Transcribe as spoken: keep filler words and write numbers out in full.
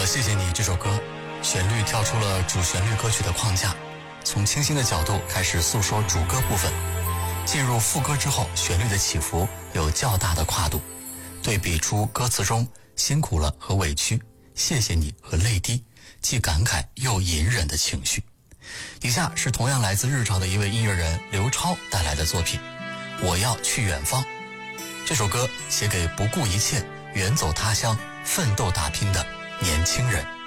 谢谢你这首歌，旋律跳出了主旋律歌曲的框架，从清新的角度开始诉说主歌部分，进入副歌之后，旋律的起伏有较大的跨度，对比出歌词中辛苦了和委屈，谢谢你和泪滴，既感慨又隐忍的情绪。以下是同样来自日潮的一位音乐人刘超带来的作品《我要去远方》。这首歌写给不顾一切远走他乡奋斗打拼的年轻人。